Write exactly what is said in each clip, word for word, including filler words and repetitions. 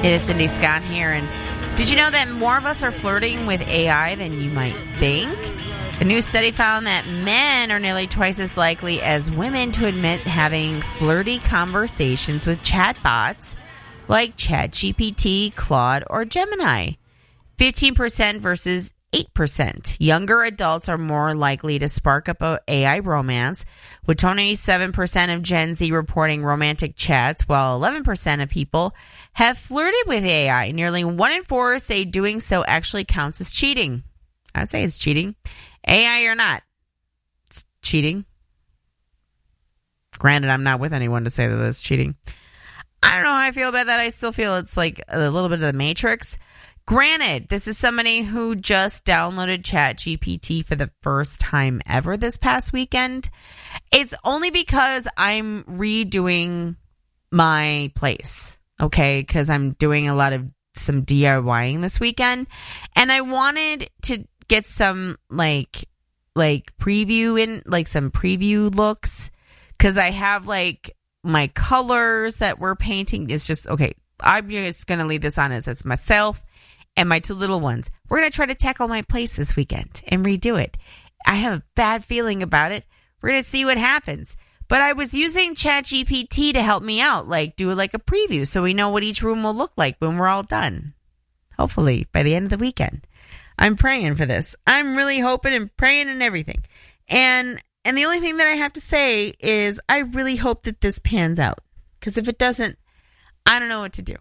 It is Cindy Scott here, and did you know that more of us are flirting with A I than you might think? A new study found that men are nearly twice as likely as women to admit having flirty conversations with chatbots like ChatGPT, Claude, or Gemini. fifteen percent versus eight percent. Younger adults are more likely to spark up a A I romance, with twenty-seven percent of Gen Z reporting romantic chats, while eleven percent of people have flirted with A I. Nearly one in four say doing so actually counts as cheating. I'd say it's cheating. A I or not, it's cheating. Granted, I'm not with anyone to say that it's cheating. I don't know how I feel about that. I still feel it's like a little bit of the Matrix. Granted, this is somebody who just downloaded ChatGPT for the first time ever this past weekend. It's only because I'm redoing my place, okay? Because I'm doing a lot of some DIYing this weekend, and I wanted to get some like like preview in like some preview looks, because I have like my colors that we're painting. It's just okay. I'm just gonna leave this on as it's myself and my two little ones. We're going to try to tackle my place this weekend and redo it. I have a bad feeling about it. We're going to see what happens. But I was using ChatGPT to help me out, like do like a preview so we know what each room will look like when we're all done. Hopefully by the end of the weekend. I'm praying for this. I'm really hoping and praying and everything. And and the only thing that I have to say is I really hope that this pans out. Because if it doesn't, I don't know what to do.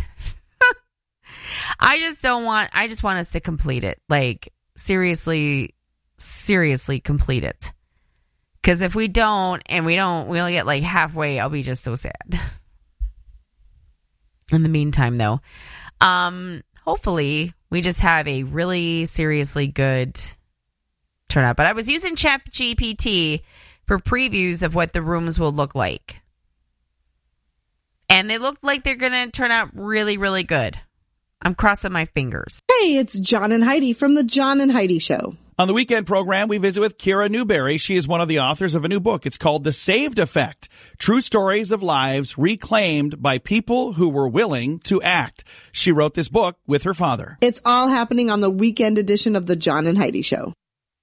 I just don't want, I just want us to complete it. Like, seriously, seriously complete it. Because if we don't, and we don't, we only get like halfway, I'll be just so sad. In the meantime, though, um, hopefully we just have a really seriously good turnout. But I was using ChatGPT for previews of what the rooms will look like. And they look like they're going to turn out really, really good. I'm crossing my fingers. Hey, it's John and Heidi from the John and Heidi Show. On the weekend program, we visit with Kira Newberry. She is one of the authors of a new book. It's called The Saved Effect, True Stories of Lives Reclaimed by People Who Were Willing to Act. She wrote this book with her father. It's all happening on the weekend edition of the John and Heidi Show.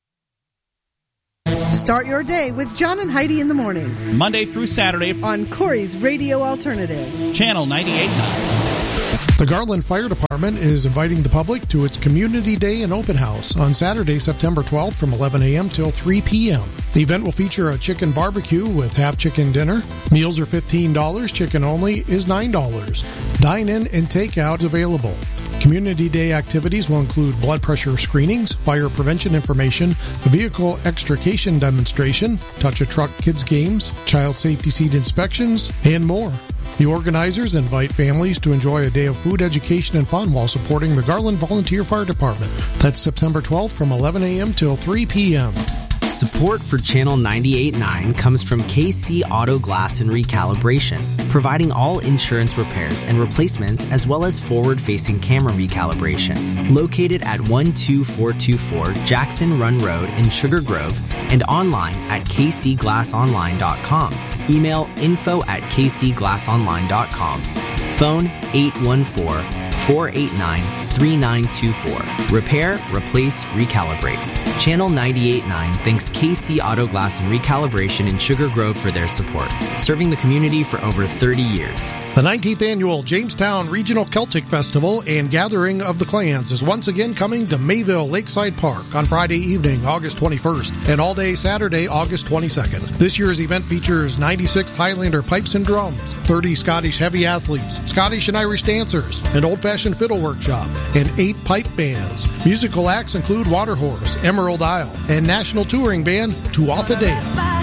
Start your day with John and Heidi in the morning. Monday through Saturday on Corey's Radio Alternative. Channel ninety-eight point nine. The Garland Fire Department is inviting the public to its Community Day and Open House on Saturday, September twelfth from eleven a.m. till three p.m. The event will feature a chicken barbecue with half chicken dinner. Meals are fifteen dollars. Chicken only is nine dollars. Dine-in and takeout is available. Community Day activities will include blood pressure screenings, fire prevention information, a vehicle extrication demonstration, touch a truck kids games, child safety seat inspections, and more. The organizers invite families to enjoy a day of food, education, and fun while supporting the Garland Volunteer Fire Department. That's September twelfth from eleven a.m. till three p.m. Support for Channel ninety-eight point nine comes from K C Auto Glass and Recalibration, providing all insurance repairs and replacements as well as forward-facing camera recalibration. Located at one two four two four Jackson Run Road in Sugar Grove and online at k c glass online dot com. Email info at k c glass online dot com. Phone eight one four, four eight nine, three nine two four. Repair, replace, recalibrate. Channel ninety-eight point nine thanks K C Auto Glass and Recalibration in Sugar Grove for their support, serving the community for over thirty years. The nineteenth Annual Jamestown Regional Celtic Festival and Gathering of the Clans is once again coming to Mayville Lakeside Park on Friday evening, August twenty-first, and all day Saturday, August twenty-second. This year's event features ninety-sixth Highlander Pipes and Drums, thirty Scottish Heavy Athletes, Scottish and Irish Dancers, an old-fashioned fiddle workshop, and eight pipe bands. Musical acts include Waterhorse, Emerald Isle, and National Touring Band Tuatha Dea.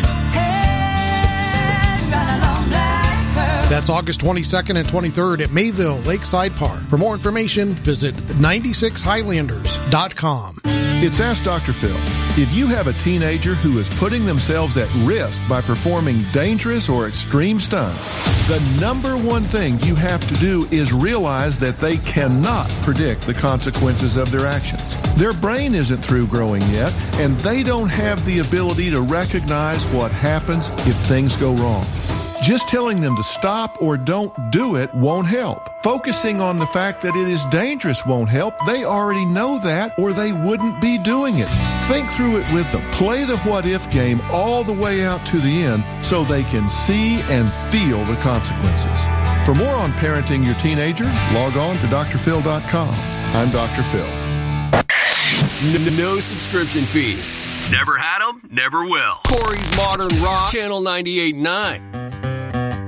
That's August twenty-second and twenty-third at Mayville Lakeside Park. For more information, visit ninety-six highlanders dot com. It's Ask Doctor Phil. If you have a teenager who is putting themselves at risk by performing dangerous or extreme stunts, the number one thing you have to do is realize that they cannot predict the consequences of their actions. Their brain isn't through growing yet, and they don't have the ability to recognize what happens if things go wrong. Just telling them to stop or don't do it won't help. Focusing on the fact that it is dangerous won't help. They already know that, or they wouldn't be doing it. Think through it with them. Play the what-if game all the way out to the end so they can see and feel the consequences. For more on parenting your teenager, log on to D R Phil dot com. I'm Doctor Phil. No subscription fees. Never had them, never will. Corey's Modern Rock, Channel ninety-eight point nine.